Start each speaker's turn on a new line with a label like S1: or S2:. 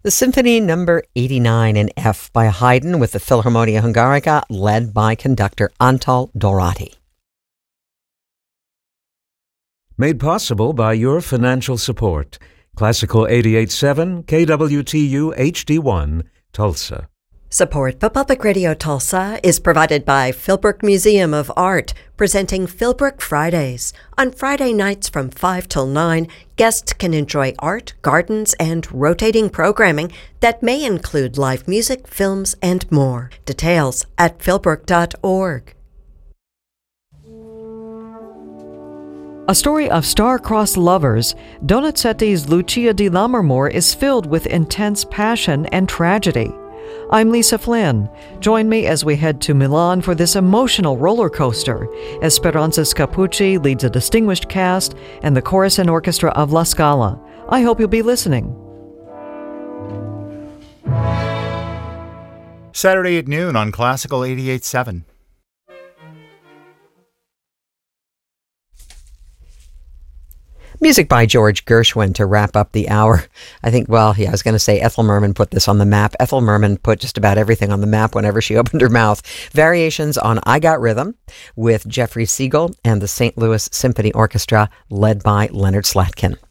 S1: The Symphony Number 89 in F by Haydn with the Philharmonia Hungarica led by conductor Antal Dorati.
S2: Made possible by your financial support. Classical 88.7 KWTU HD1, Tulsa.
S3: Support for Public Radio Tulsa is provided by Philbrook Museum of Art, presenting Philbrook Fridays. On Friday nights from 5 till 9, guests can enjoy art, gardens, and rotating programming that may include live music, films, and more. Details at philbrook.org.
S4: A story of star-crossed lovers, Donizetti's Lucia di Lammermoor is filled with intense passion and tragedy. I'm Lisa Flynn. Join me as we head to Milan for this emotional roller coaster. Esperanza Scapucci leads a distinguished cast and the chorus and orchestra of La Scala. I hope you'll be listening.
S5: Saturday at noon on Classical 88.7.
S1: Music by George Gershwin to wrap up the hour. I was going to say Ethel Merman put this on the map. Ethel Merman put just about everything on the map whenever she opened her mouth. Variations on I Got Rhythm with Jeffrey Siegel and the St. Louis Symphony Orchestra led by Leonard Slatkin.